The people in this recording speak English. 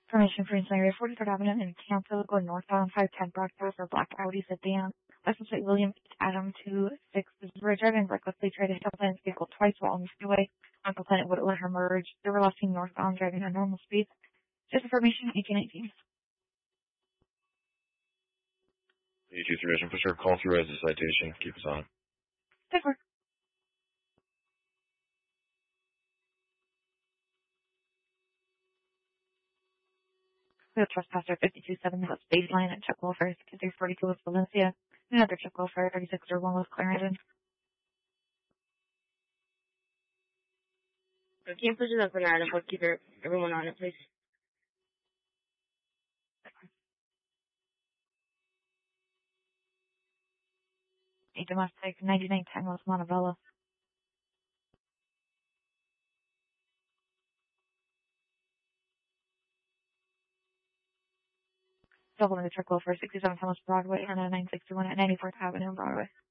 Permission for Area 43rd Avenue in Tampa, going northbound 510 broadcast for black Audi sedan. License plate William Adam 26 is driving recklessly, tried to hit a Planet's vehicle twice while on the freeway. Uncle Planet would let her merge. They were left northbound, driving at normal speed. Just information, 1819. Use submission for sure. Call through as a citation. Keep us on. Differ. We have trespasser 527 West Baseline at Chuck Welfare, 6342 West Valencia. Another Chuck Welfare, 3601 West Clarendon. Can you push it up for now and keep everyone on it, please? A domestic 9910 West Montebello. Double in the Chuck Welfare, 67 West Broadway, and 9621 at 94th Avenue Broadway.